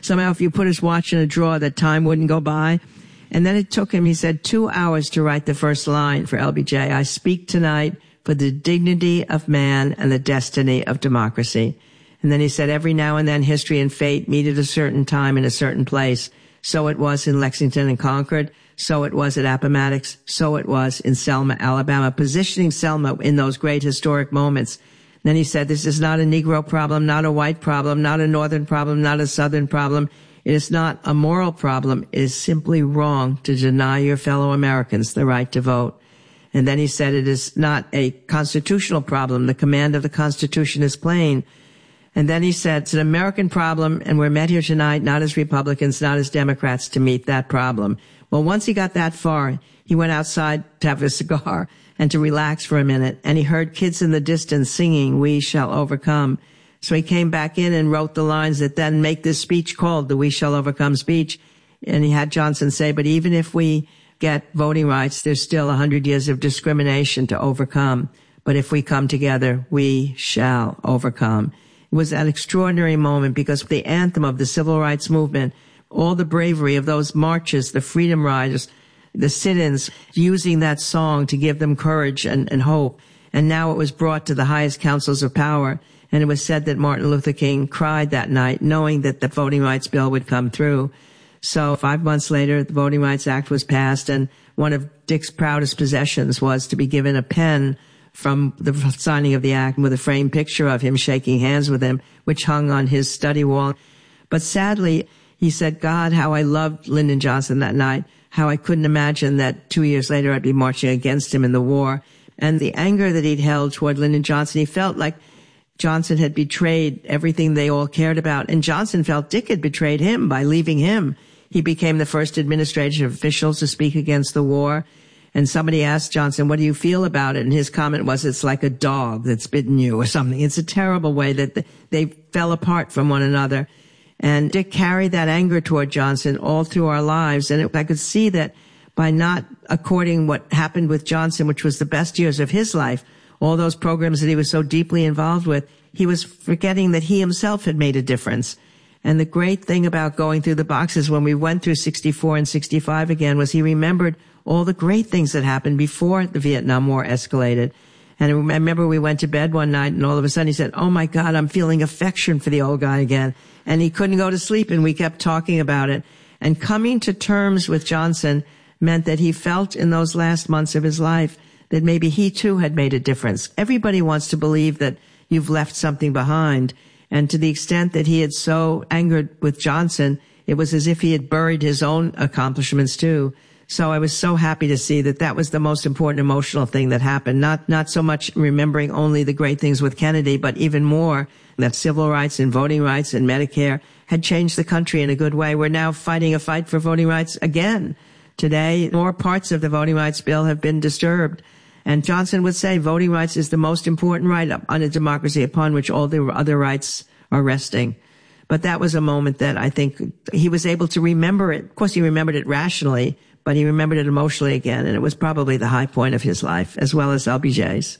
somehow if you put his watch in a drawer, that time wouldn't go by. And then it took him, he said, 2 hours to write the first line for LBJ. I speak tonight for the dignity of man and the destiny of democracy. And then he said, every now and then history and fate meet at a certain time in a certain place. So it was in Lexington and Concord. So it was at Appomattox. So it was in Selma, Alabama, positioning Selma in those great historic moments. Then he said, this is not a Negro problem, not a white problem, not a Northern problem, not a Southern problem. It is not a moral problem. It is simply wrong to deny your fellow Americans the right to vote. And then he said, it is not a constitutional problem. The command of the Constitution is plain. And then he said, it's an American problem, and we're met here tonight, not as Republicans, not as Democrats, to meet that problem. Well, once he got that far, he went outside to have a cigar and to relax for a minute, and he heard kids in the distance singing, We Shall Overcome. So he came back in and wrote the lines that then make this speech called the We Shall Overcome speech. And he had Johnson say, but even if we get voting rights, there's still 100 years of discrimination to overcome. But if we come together, we shall overcome. It was an extraordinary moment because the anthem of the civil rights movement, all the bravery of those marches, the freedom riders, the sit-ins, using that song to give them courage and hope. And now it was brought to the highest councils of power. And it was said that Martin Luther King cried that night, knowing that the voting rights bill would come through. So 5 months later, the Voting Rights Act was passed, and one of Dick's proudest possessions was to be given a pen from the signing of the act with a framed picture of him shaking hands with him, which hung on his study wall. But sadly, he said, God, how I loved Lyndon Johnson that night, how I couldn't imagine that 2 years later I'd be marching against him in the war. And the anger that he'd held toward Lyndon Johnson, he felt like Johnson had betrayed everything they all cared about. And Johnson felt Dick had betrayed him by leaving him. He became the first administration official to speak against the war. And somebody asked Johnson, what do you feel about it? And his comment was, it's like a dog that's bitten you or something. It's a terrible way that they fell apart from one another. And Dick carried that anger toward Johnson all through our lives. And I could see that by not according what happened with Johnson, which was the best years of his life, all those programs that he was so deeply involved with, he was forgetting that he himself had made a difference. And the great thing about going through the boxes when we went through 64 and 65 again was he remembered all the great things that happened before the Vietnam War escalated. And I remember we went to bed one night and all of a sudden he said, oh my God, I'm feeling affection for the old guy again. And he couldn't go to sleep and we kept talking about it. And coming to terms with Johnson meant that he felt in those last months of his life that maybe he too had made a difference. Everybody wants to believe that you've left something behind. And to the extent that he had so angered with Johnson, it was as if he had buried his own accomplishments too. So I was so happy to see that that was the most important emotional thing that happened. Not so much remembering only the great things with Kennedy, but even more that civil rights and voting rights and Medicare had changed the country in a good way. We're now fighting a fight for voting rights again. Today, more parts of the voting rights bill have been disturbed. And Johnson would say voting rights is the most important right on a democracy upon which all the other rights are resting. But that was a moment that I think he was able to remember it. Of course, he remembered it rationally, but he remembered it emotionally again. And it was probably the high point of his life, as well as LBJ's.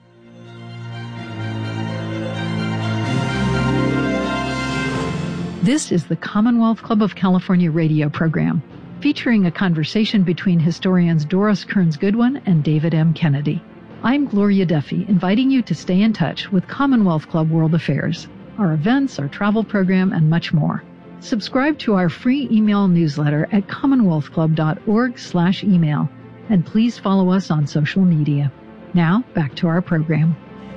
This is the Commonwealth Club of California radio program, featuring a conversation between historians Doris Kearns Goodwin and David M. Kennedy. I'm Gloria Duffy, inviting you to stay in touch with Commonwealth Club World Affairs, our events, our travel program, and much more. Subscribe to our free email newsletter at commonwealthclub.org/email, and please follow us on social media. Now, back to our program.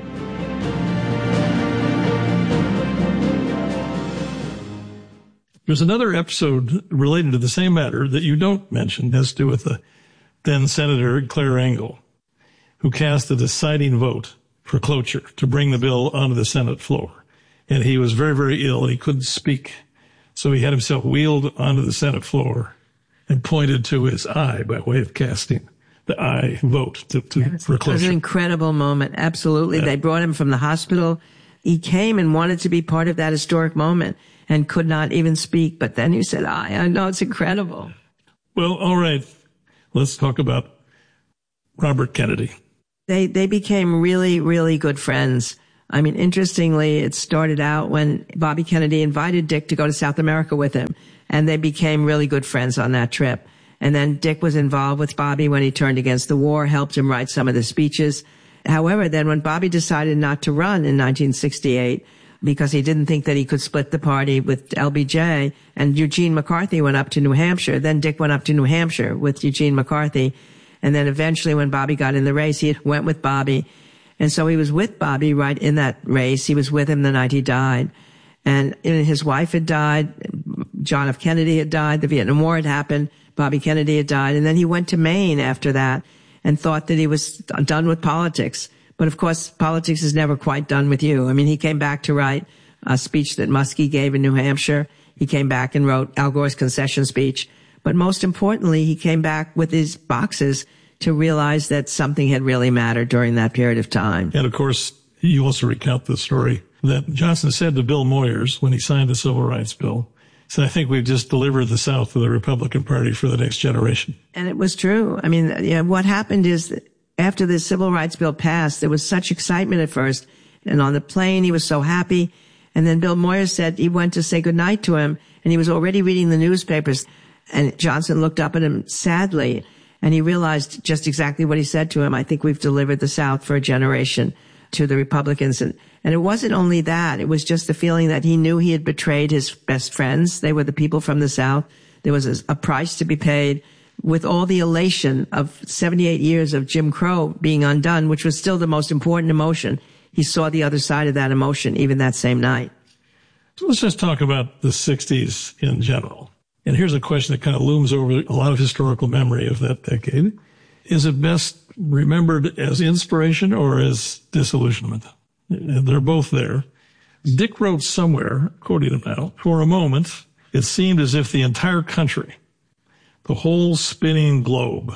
There's another episode related to the same matter that you don't mention. It has to do with the then Senator Claire Engle, who cast a deciding vote for cloture to bring the bill onto the Senate floor. And he was very, very ill. He couldn't speak. So he had himself wheeled onto the Senate floor and pointed to his eye by way of casting the aye vote for cloture. It was an incredible moment. Absolutely. Yeah. They brought him from the hospital. He came and wanted to be part of that historic moment and could not even speak. But then he said, I know, it's incredible. Well, all right. Let's talk about Robert Kennedy. They became really, really good friends. I mean, interestingly, it started out when Bobby Kennedy invited Dick to go to South America with him, and they became really good friends on that trip. And then Dick was involved with Bobby when he turned against the war, helped him write some of the speeches. However, then when Bobby decided not to run in 1968, because he didn't think that he could split the party with LBJ, and Eugene McCarthy went up to New Hampshire, then Dick went up to New Hampshire with Eugene McCarthy. And then eventually when Bobby got in the race, he went with Bobby. And so he was with Bobby right in that race. He was with him the night he died. And his wife had died. John F. Kennedy had died. The Vietnam War had happened. Bobby Kennedy had died. And then he went to Maine after that and thought that he was done with politics. But of course, politics is never quite done with you. I mean, he came back to write a speech that Muskie gave in New Hampshire. He came back and wrote Al Gore's concession speech. But most importantly, he came back with his boxes to realize that something had really mattered during that period of time. And of course, you also recount the story that Johnson said to Bill Moyers when he signed the Civil Rights Bill. So I think we've just delivered the South to the Republican Party for the next generation. And it was true. I mean, what happened is that after the Civil Rights Bill passed, there was such excitement at first. And on the plane, he was so happy. And then Bill Moyers said he went to say goodnight to him, and he was already reading the newspapers. And Johnson looked up at him sadly, and he realized just exactly what he said to him. I think we've delivered the South for a generation to the Republicans. And it wasn't only that. It was just the feeling that he knew he had betrayed his best friends. They were the people from the South. There was a price to be paid with all the elation of 78 years of Jim Crow being undone, which was still the most important emotion. He saw the other side of that emotion even that same night. So let's just talk about the 60s in general. And here's a question that kind of looms over a lot of historical memory of that decade. Is it best remembered as inspiration or as disillusionment? They're both there. Dick wrote somewhere, quoting him now, for a moment, it seemed as if the entire country, the whole spinning globe,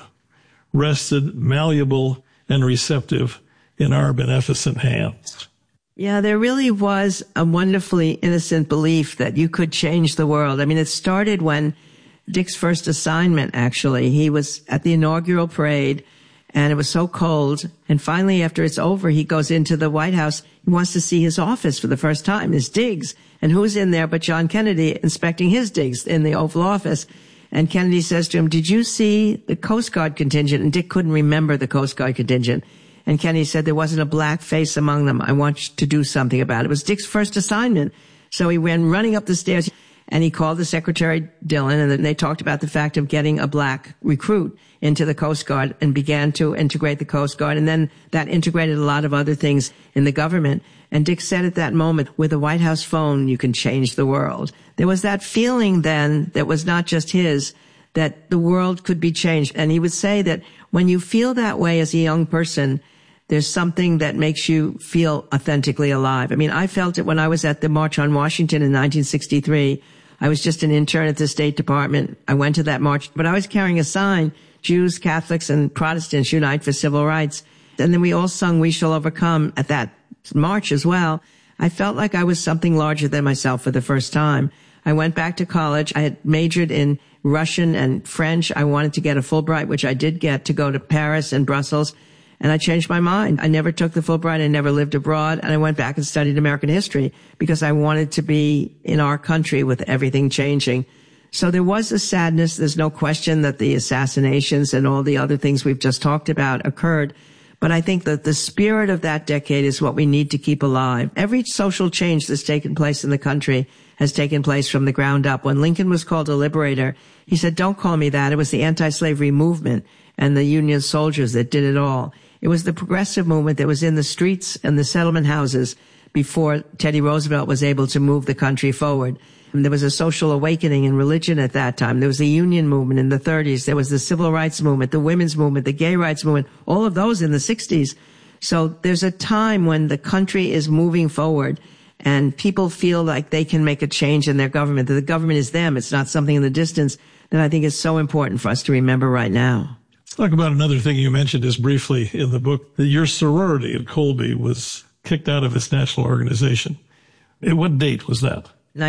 rested malleable and receptive in our beneficent hands. Yeah, there really was a wonderfully innocent belief that you could change the world. I mean, it started when Dick's first assignment, actually. He was at the inaugural parade, and it was so cold. And finally, after it's over, he goes into the White House. He wants to see his office for the first time, his digs. And who's in there but John Kennedy inspecting his digs in the Oval Office? And Kennedy says to him, "Did you see the Coast Guard contingent?" And Dick couldn't remember the Coast Guard contingent. And Kennedy said, "There wasn't a black face among them. I want you to do something about it." It was Dick's first assignment. So he went running up the stairs and he called the Secretary Dillon, and then they talked about the fact of getting a black recruit into the Coast Guard and began to integrate the Coast Guard. And then that integrated a lot of other things in the government. And Dick said at that moment, with a White House phone, you can change the world. There was that feeling then that was not just his, that the world could be changed. And he would say that when you feel that way as a young person, there's something that makes you feel authentically alive. I mean, I felt it when I was at the March on Washington in 1963. I was just an intern at the State Department. I went to that march, but I was carrying a sign, Jews, Catholics, and Protestants unite for civil rights. And then we all sung We Shall Overcome at that march as well. I felt like I was something larger than myself for the first time. I went back to college. I had majored in Russian and French. I wanted to get a Fulbright, which I did get, to go to Paris and Brussels. And I changed my mind. I never took the Fulbright. I never lived abroad. And I went back and studied American history because I wanted to be in our country with everything changing. So there was a sadness. There's no question that the assassinations and all the other things we've just talked about occurred. But I think that the spirit of that decade is what we need to keep alive. Every social change that's taken place in the country has taken place from the ground up. When Lincoln was called a liberator, he said, "Don't call me that. It was the anti-slavery movement and the Union soldiers that did it all." It was the progressive movement that was in the streets and the settlement houses before Teddy Roosevelt was able to move the country forward. And there was a social awakening in religion at that time. There was the union movement in the 30s. There was the civil rights movement, the women's movement, the gay rights movement, all of those in the 60s. So there's a time when the country is moving forward and people feel like they can make a change in their government, that the government is them. It's not something in the distance that I think is so important for us to remember right now. Let's talk about another thing you mentioned just briefly in the book, that your sorority at Colby was kicked out of its national organization. What date was that?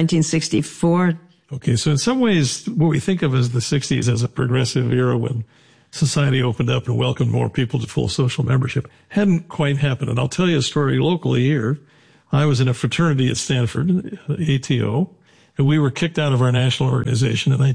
1964. Okay, so in some ways, what we think of as the 60s as a progressive era when society opened up and welcomed more people to full social membership hadn't quite happened. And I'll tell you a story locally here. I was in a fraternity at Stanford, ATO, and we were kicked out of our national organization in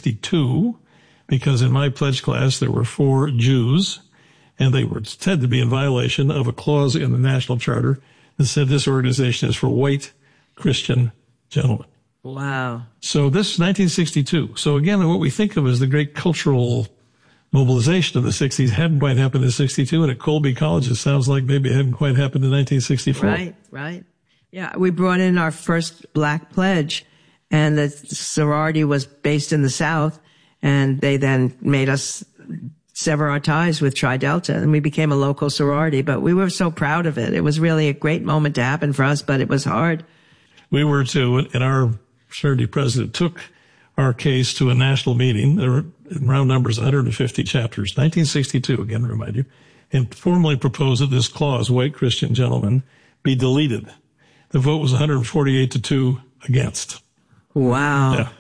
1962 because in my pledge class there were 4 Jews, and they were said to be in violation of a clause in the national charter that said this organization is for white Christian gentlemen. Wow. So this is 1962. So again, what we think of as the great cultural mobilization of the 60s hadn't quite happened in 62, and at Colby College it sounds like maybe it hadn't quite happened in 1964. Right. Yeah, we brought in our first black pledge, and the sorority was based in the South, and they then made us sever our ties with Tri Delta, and we became a local sorority, but we were so proud of it. It was really a great moment to happen for us, but it was hard. We were too, and our fraternity president took our case to a national meeting. There were, in round numbers, 150 chapters, 1962, again, to remind you, and formally proposed that this clause, white Christian gentlemen, be deleted. The vote was 148-2 against. Wow. Yeah.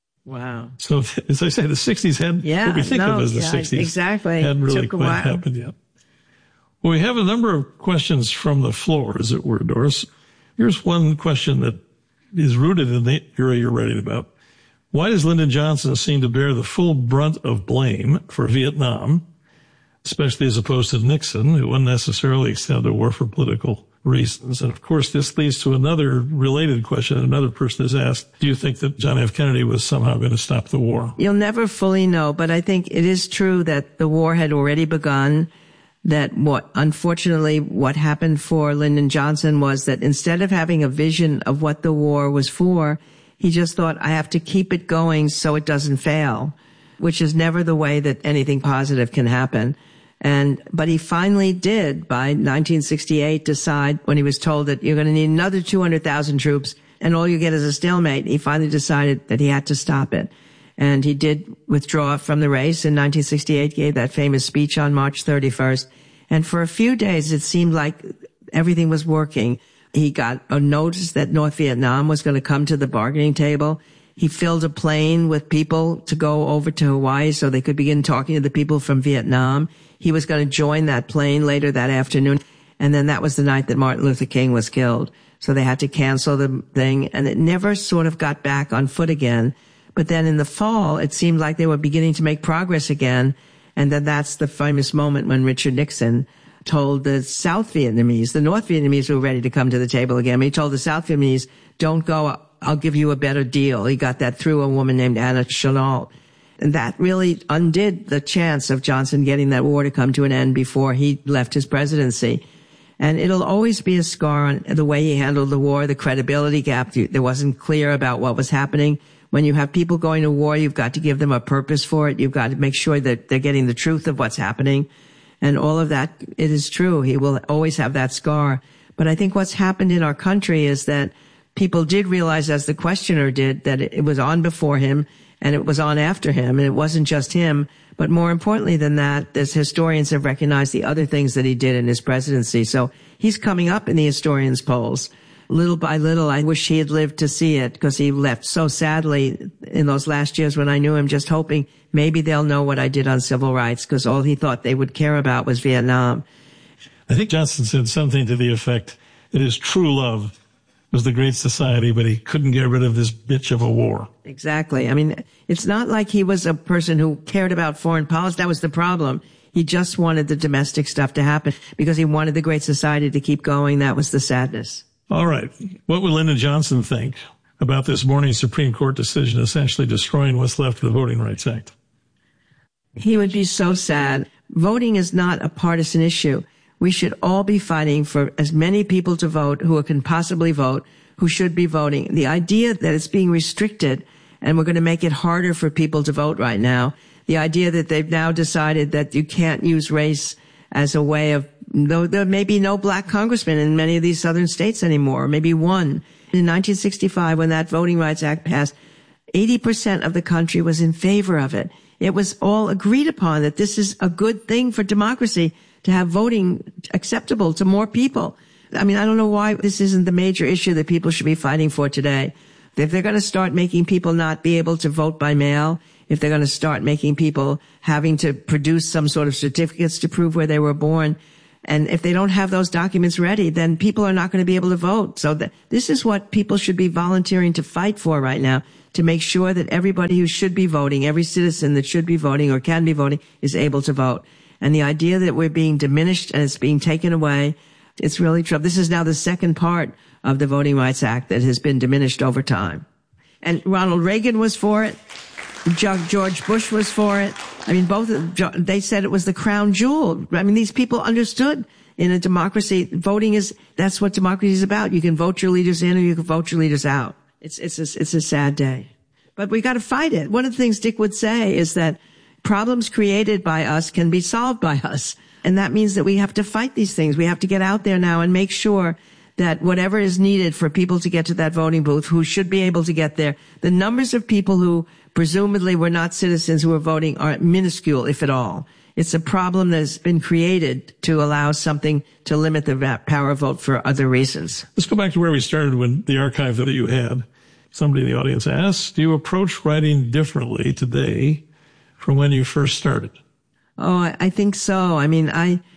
Wow. So, as I say, the 60s had what we think of as the 60s. Exactly. Hadn't really quite happened yet. Well, we have a number of questions from the floor, as it were, Doris. Here's one question that is rooted in the era you're writing about. Why does Lyndon Johnson seem to bear the full brunt of blame for Vietnam, especially as opposed to Nixon, who unnecessarily extended the war for political reasons? And of course, this leads to another related question. Another person has asked, do you think that John F. Kennedy was somehow going to stop the war? You'll never fully know, but I think it is true that the war had already begun. That unfortunately, what happened for Lyndon Johnson was that instead of having a vision of what the war was for, he just thought, I have to keep it going so it doesn't fail, which is never the way that anything positive can happen. But he finally did, by 1968, decide, when he was told that you're going to need another 200,000 troops and all you get is a stalemate, he finally decided that he had to stop it. And he did withdraw from the race in 1968, gave that famous speech on March 31st. And for a few days, it seemed like everything was working. He got a notice that North Vietnam was going to come to the bargaining table. He filled a plane with people to go over to Hawaii so they could begin talking to the people from Vietnam. He was going to join that plane later that afternoon. And then that was the night that Martin Luther King was killed. So they had to cancel the thing, and it never sort of got back on foot again. But then in the fall, it seemed like they were beginning to make progress again. And then that's the famous moment when Richard Nixon told the South Vietnamese, the North Vietnamese were ready to come to the table again. But he told the South Vietnamese, don't go, I'll give you a better deal. He got that through a woman named Anna Chennault. And that really undid the chance of Johnson getting that war to come to an end before he left his presidency. And it'll always be a scar on the way he handled the war, the credibility gap. There wasn't clear about what was happening. When you have people going to war, you've got to give them a purpose for it. You've got to make sure that they're getting the truth of what's happening. And all of that, it is true. He will always have that scar. But I think what's happened in our country is that people did realize, as the questioner did, that it was on before him and it was on after him. And it wasn't just him. But more importantly than that, as historians have recognized the other things that he did in his presidency. So he's coming up in the historians' polls. Little by little, I wish he had lived to see it, because he left so sadly in those last years when I knew him, just hoping maybe they'll know what I did on civil rights, because all he thought they would care about was Vietnam. I think Johnson said something to the effect that his true love was the Great Society, but he couldn't get rid of this bitch of a war. Exactly. I mean, it's not like he was a person who cared about foreign policy. That was the problem. He just wanted the domestic stuff to happen because he wanted the Great Society to keep going. That was the sadness. All right. What would Lyndon Johnson think about this morning's Supreme Court decision essentially destroying what's left of the Voting Rights Act? He would be so sad. Voting is not a partisan issue. We should all be fighting for as many people to vote who can possibly vote, who should be voting. The idea that it's being restricted and we're going to make it harder for people to vote right now, the idea that they've now decided that you can't use race as a way of, though there may be no black congressman in many of these southern states anymore, maybe one. In 1965, when that Voting Rights Act passed, 80% of the country was in favor of it. It was all agreed upon that this is a good thing for democracy to have voting acceptable to more people. I mean, I don't know why this isn't the major issue that people should be fighting for today. If they're going to start making people not be able to vote by mail, if they're going to start making people having to produce some sort of certificates to prove where they were born, And if they don't have those documents ready, then people are not going to be able to vote. So this is what people should be volunteering to fight for right now, to make sure that everybody who should be voting, every citizen that should be voting or can be voting, is able to vote. And the idea that we're being diminished and it's being taken away, it's really trouble. This is now the second part of the Voting Rights Act that has been diminished over time. And Ronald Reagan was for it. George Bush was for it. I mean, they said it was the crown jewel. I mean, these people understood in a democracy, that's what democracy is about. You can vote your leaders in or you can vote your leaders out. It's a sad day. But we got to fight it. One of the things Dick would say is that problems created by us can be solved by us. And that means that we have to fight these things. We have to get out there now and make sure that whatever is needed for people to get to that voting booth, who should be able to get there, the numbers of people who presumably were not citizens who are voting are minuscule, if at all. It's a problem that has been created to allow something to limit the power of vote for other reasons. Let's go back to where we started when the archive that you had. Somebody in the audience asked, do you approach writing differently today from when you first started? Oh, I think so. I mean,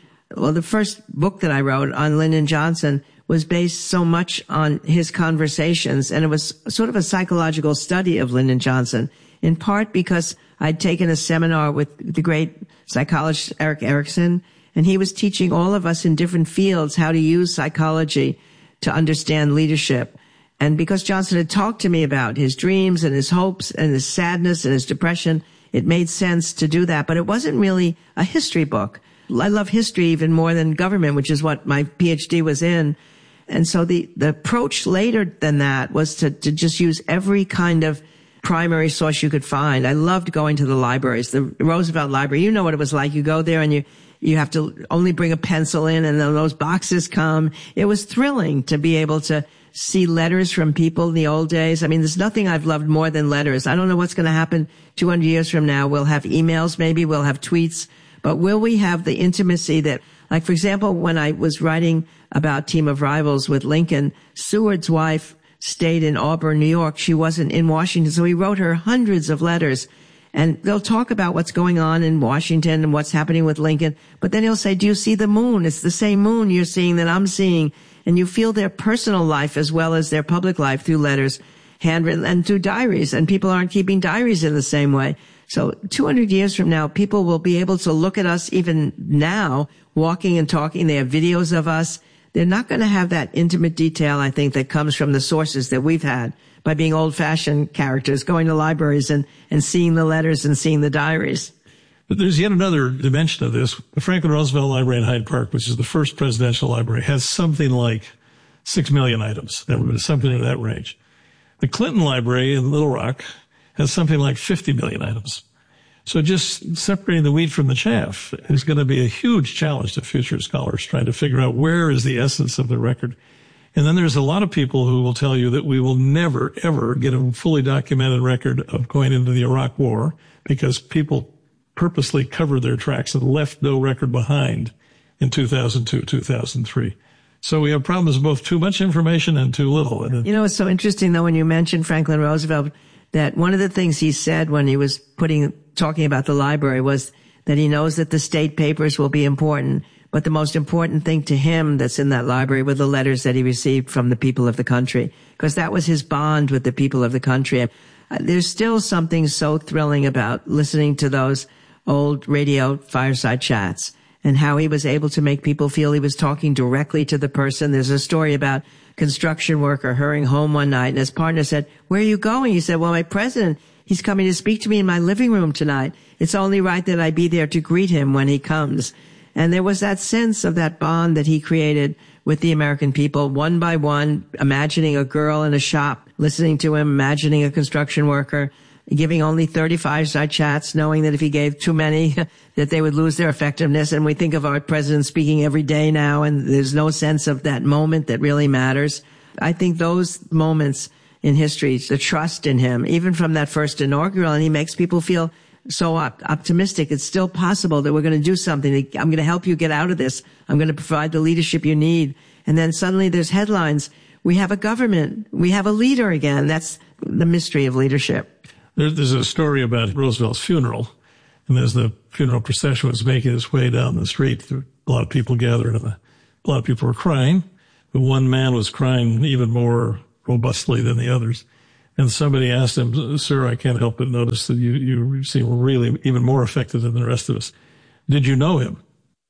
the first book that I wrote on Lyndon Johnson was based so much on his conversations, and it was sort of a psychological study of Lyndon Johnson, in part because I'd taken a seminar with the great psychologist Erik Erikson, and he was teaching all of us in different fields how to use psychology to understand leadership. And because Johnson had talked to me about his dreams and his hopes and his sadness and his depression, it made sense to do that. But it wasn't really a history book. I love history even more than government, which is what my PhD was in. And so the approach later than that was to just use every kind of primary source you could find. I loved going to the libraries, the Roosevelt Library. You know what it was like. You go there and you have to only bring a pencil in and then those boxes come. It was thrilling to be able to see letters from people in the old days. I mean, there's nothing I've loved more than letters. I don't know what's going to happen 200 years from now. We'll have emails, maybe we'll have tweets, but will we have the intimacy that, like, for example, when I was writing about Team of Rivals with Lincoln, Seward's wife stayed in Auburn, New York. She wasn't in Washington, so he wrote her hundreds of letters. And they'll talk about what's going on in Washington and what's happening with Lincoln. But then he'll say, do you see the moon? It's the same moon you're seeing that I'm seeing. And you feel their personal life as well as their public life through letters, handwritten, and through diaries. And people aren't keeping diaries in the same way. So 200 years from now, people will be able to look at us even now, walking and talking. They have videos of us. They're not going to have that intimate detail, I think, that comes from the sources that we've had by being old-fashioned characters, going to libraries and seeing the letters and seeing the diaries. But there's yet another dimension of this. The Franklin Roosevelt Library in Hyde Park, which is the first presidential library, has something like 6 million items, something in that range. The Clinton Library in Little Rock has something like 50 million items. So just separating the wheat from the chaff is going to be a huge challenge to future scholars trying to figure out where is the essence of the record. And then there's a lot of people who will tell you that we will never, ever get a fully documented record of going into the Iraq War because people purposely covered their tracks and left no record behind in 2002, 2003. So we have problems with both too much information and too little. You know, it's so interesting, though, when you mentioned Franklin Roosevelt, that one of the things he said when he was talking about the library was that he knows that the state papers will be important, but the most important thing to him that's in that library were the letters that he received from the people of the country, because that was his bond with the people of the country. There's still something so thrilling about listening to those old radio fireside chats and how he was able to make people feel he was talking directly to the person. There's a story about a construction worker hurrying home one night, and his partner said, "Where are you going?" He said, "Well, my president, he's coming to speak to me in my living room tonight. It's only right that I be there to greet him when he comes." And there was that sense of that bond that he created with the American people, one by one, imagining a girl in a shop, listening to him, imagining a construction worker, giving only 35 side chats, knowing that if he gave too many, that they would lose their effectiveness. And we think of our president speaking every day now, and there's no sense of that moment that really matters. I think those moments in history, the trust in him, even from that first inaugural, and he makes people feel so optimistic. It's still possible that we're going to do something. I'm going to help you get out of this. I'm going to provide the leadership you need. And then suddenly there's headlines. We have a government. We have a leader again. That's the mystery of leadership. There's a story about Roosevelt's funeral. And as the funeral procession was making its way down the street, a lot of people gathered, and a lot of people were crying. But one man was crying even more robustly than the others. And somebody asked him, "Sir, I can't help but notice that you seem really even more affected than the rest of us. Did you know him?"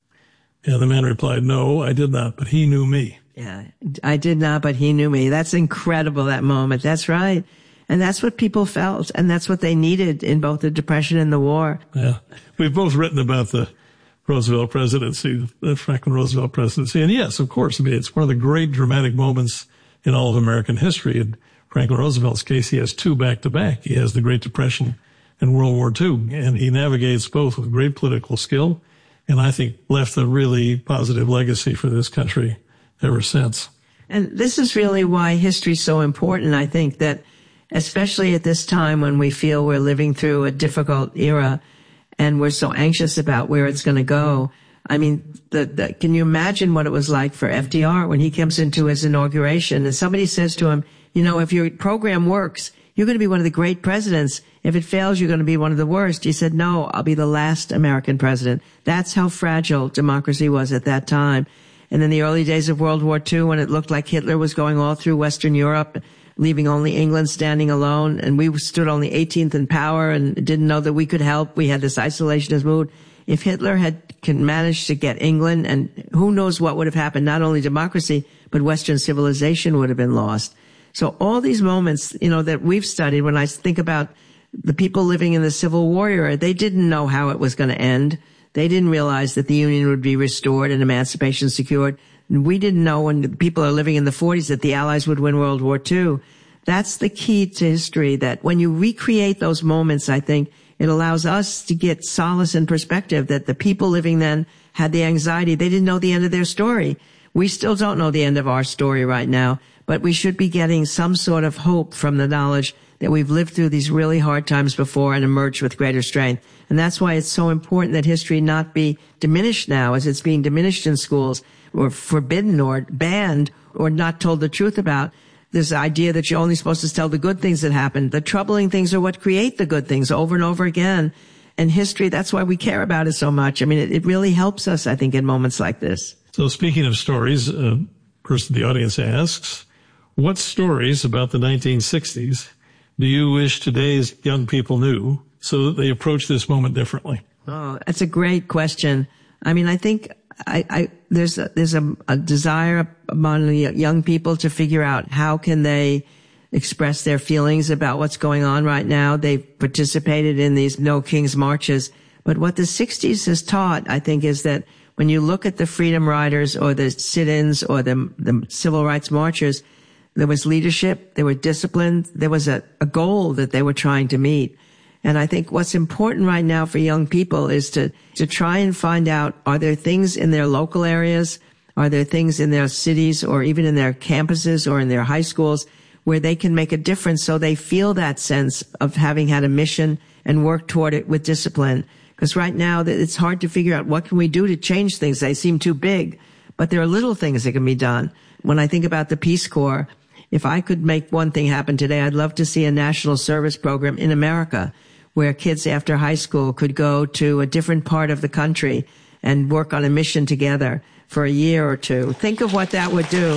And the man replied, "No, I did not, but he knew me." Yeah, I did not, but he knew me. That's incredible, that moment. That's right. And that's what people felt, and that's what they needed in both the Depression and the war. Yeah. We've both written about the Roosevelt presidency, the Franklin Roosevelt presidency. And yes, of course, I mean, it's one of the great dramatic moments in all of American history. In Franklin Roosevelt's case, he has two back-to-back. He has the Great Depression and World War II, and he navigates both with great political skill, and I think left a really positive legacy for this country ever since. And this is really why history is so important. I think that especially at this time when we feel we're living through a difficult era and we're so anxious about where it's going to go. I mean, can you imagine what it was like for FDR when he comes into his inauguration and somebody says to him, you know, if your program works, you're going to be one of the great presidents. If it fails, you're going to be one of the worst. He said, no, I'll be the last American president. That's how fragile democracy was at that time. And in the early days of World War II, when it looked like Hitler was going all through Western Europe, leaving only England standing alone, and we stood only 18th in power and didn't know that we could help. We had this isolationist mood. If Hitler had managed to get England, and who knows what would have happened, not only democracy, but Western civilization would have been lost. So all these moments, you know, that we've studied, when I think about the people living in the Civil War era, they didn't know how it was going to end. They didn't realize that the Union would be restored and emancipation secured. We didn't know when people are living in the 40s that the Allies would win World War II. That's the key to history, that when you recreate those moments, I think it allows us to get solace and perspective that the people living then had the anxiety. They didn't know the end of their story. We still don't know the end of our story right now, but we should be getting some sort of hope from the knowledge that we've lived through these really hard times before and emerged with greater strength. And that's why it's so important that history not be diminished now as it's being diminished in schools, or forbidden or banned or not told the truth about. This idea that you're only supposed to tell the good things that happened. The troubling things are what create the good things over and over again. And history, that's why we care about it so much. I mean, it really helps us, I think, in moments like this. So speaking of stories, a person in the audience asks, what stories about the 1960s do you wish today's young people knew so that they approach this moment differently? Oh, that's a great question. I mean, I think there's a desire among the young people to figure out how can they express their feelings about what's going on right now. They've participated in these No Kings marches. But what the 60s has taught, I think, is that when you look at the freedom riders or the sit-ins or the civil rights marchers, there was leadership, there were discipline, there was a goal that they were trying to meet. And I think what's important right now for young people is to try and find out, are there things in their local areas, are there things in their cities or even in their campuses or in their high schools where they can make a difference so they feel that sense of having had a mission and work toward it with discipline. Because right now it's hard to figure out what can we do to change things. They seem too big, but there are little things that can be done. When I think about the Peace Corps, if I could make one thing happen today, I'd love to see a national service program in America where kids after high school could go to a different part of the country and work on a mission together for a year or two. Think of what that would do.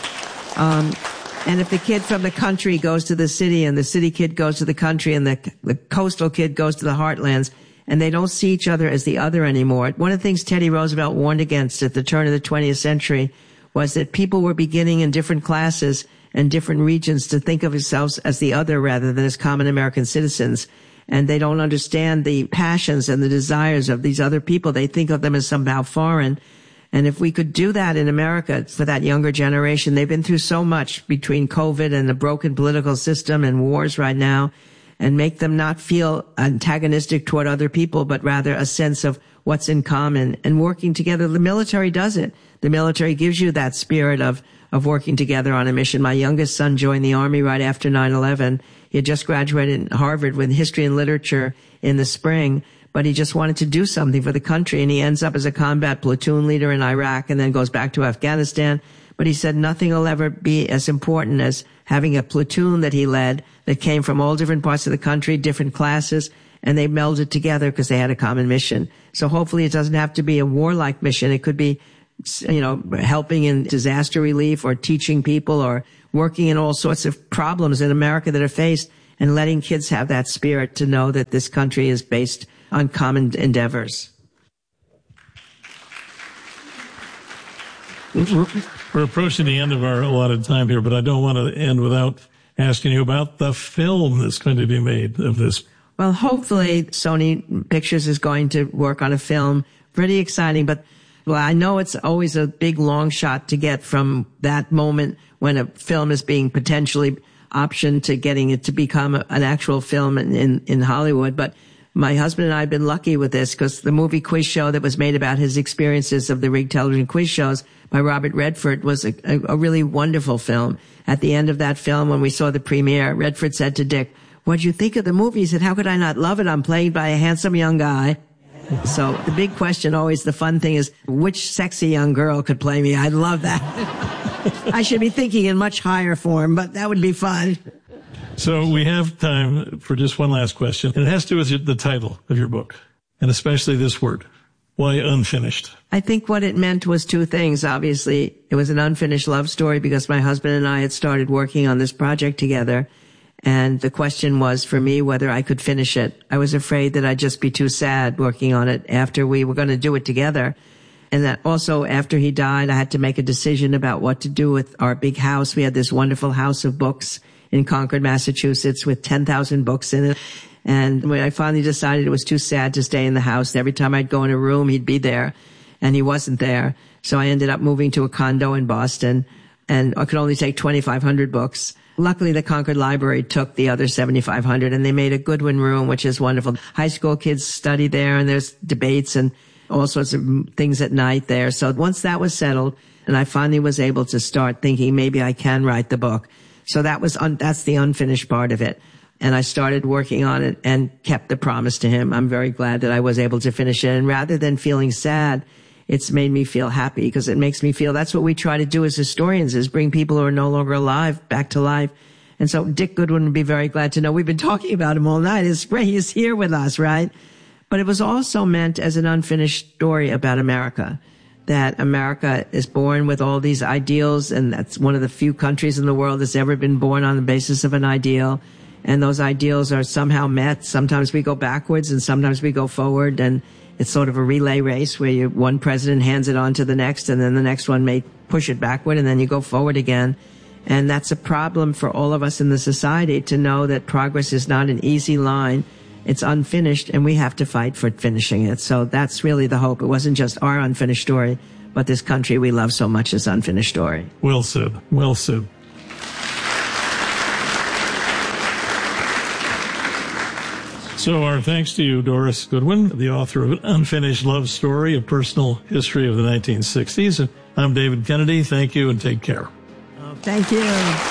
And if the kid from the country goes to the city and the city kid goes to the country and the coastal kid goes to the heartlands and they don't see each other as the other anymore. One of the things Teddy Roosevelt warned against at the turn of the 20th century was that people were beginning in different classes and different regions to think of themselves as the other rather than as common American citizens. And they don't understand the passions and the desires of these other people. They think of them as somehow foreign. And if we could do that in America for that younger generation, they've been through so much between COVID and the broken political system and wars right now, and make them not feel antagonistic toward other people, but rather a sense of what's in common and working together. The military does it. The military gives you that spirit of working together on a mission. My youngest son joined the Army right after 9/11. He had just graduated at Harvard with history and literature in the spring, but he just wanted to do something for the country, and he ends up as a combat platoon leader in Iraq and then goes back to Afghanistan. But he said nothing will ever be as important as having a platoon that he led that came from all different parts of the country, different classes, and they melded together because they had a common mission. So hopefully it doesn't have to be a warlike mission. It could be, helping in disaster relief or teaching people or working in all sorts of problems in America that are faced, and letting kids have that spirit to know that this country is based on common endeavors. We're approaching the end of our allotted time here, but I don't want to end without asking you about the film that's going to be made of this. Well, hopefully Sony Pictures is going to work on a film. Pretty exciting, but I know it's always a big long shot to get from that moment when a film is being potentially optioned to getting it to become an actual film in Hollywood. But my husband and I have been lucky with this, because the movie Quiz Show that was made about his experiences of the rigged television quiz shows by Robert Redford was a really wonderful film. At the end of that film, when we saw the premiere, Redford said to Dick, "What'd you think of the movie?" He said, "How could I not love it? I'm played by a handsome young guy." So the big question, always the fun thing, is which sexy young girl could play me? I'd love that. I should be thinking in much higher form, but that would be fun. So we have time for just one last question. And it has to do with the title of your book, and especially this word. Why unfinished? I think what it meant was two things. Obviously, it was an unfinished love story because my husband and I had started working on this project together. And the question was for me whether I could finish it. I was afraid that I'd just be too sad working on it after we were going to do it together. And that also after he died, I had to make a decision about what to do with our big house. We had this wonderful house of books in Concord, Massachusetts with 10,000 books in it. And when I finally decided it was too sad to stay in the house, every time I'd go in a room, he'd be there, and he wasn't there. So I ended up moving to a condo in Boston, and I could only take 2,500 books. Luckily, the Concord Library took the other 7,500, and they made a Goodwin room, which is wonderful. High school kids study there, and there's debates and all sorts of things at night there. So once that was settled, and I finally was able to start thinking maybe I can write the book. So that's the unfinished part of it. And I started working on it and kept the promise to him. I'm very glad that I was able to finish it. And rather than feeling sad, it's made me feel happy, because it makes me feel that's what we try to do as historians, is bring people who are no longer alive back to life. And so Dick Goodwin would be very glad to know we've been talking about him all night. He is here with us, right? But it was also meant as an unfinished story about America, that America is born with all these ideals, and that's one of the few countries in the world that's ever been born on the basis of an ideal. And those ideals are somehow met. Sometimes we go backwards and sometimes we go forward. And it's sort of a relay race where one president hands it on to the next, and then the next one may push it backward, and then you go forward again. And that's a problem for all of us in the society, to know that progress is not an easy line. It's unfinished, and we have to fight for finishing it. So that's really the hope. It wasn't just our unfinished story, but this country we love so much is unfinished story. Well said. Well said. So our thanks to you, Doris Goodwin, the author of An Unfinished Love Story, a personal history of the 1960s. And I'm David Kennedy. Thank you, and take care. Thank you.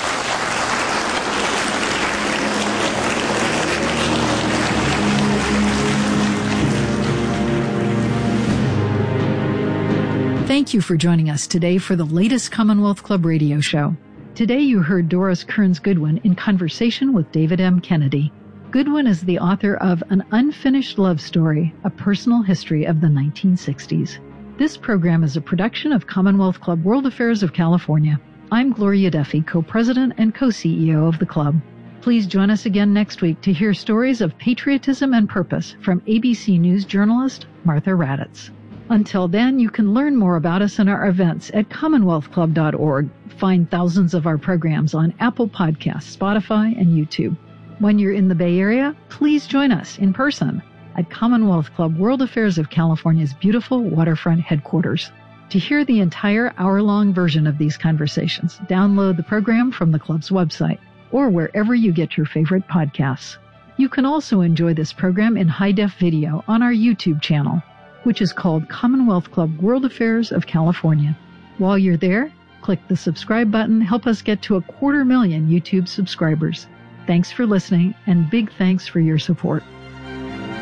Thank you for joining us today for the latest Commonwealth Club radio show. Today you heard Doris Kearns Goodwin in conversation with David M. Kennedy. Goodwin is the author of An Unfinished Love Story, a personal history of the 1960s. This program is a production of Commonwealth Club World Affairs of California. I'm Gloria Duffy, co-president and co-CEO of the club. Please join us again next week to hear stories of patriotism and purpose from ABC News journalist Martha Raddatz. Until then, you can learn more about us and our events at commonwealthclub.org. Find thousands of our programs on Apple Podcasts, Spotify, and YouTube. When you're in the Bay Area, please join us in person at Commonwealth Club World Affairs of California's beautiful waterfront headquarters. To hear the entire hour-long version of these conversations, download the program from the club's website or wherever you get your favorite podcasts. You can also enjoy this program in high-def video on our YouTube channel, which is called Commonwealth Club World Affairs of California. While you're there, click the subscribe button. Help us get to 250,000 YouTube subscribers. Thanks for listening, and big thanks for your support.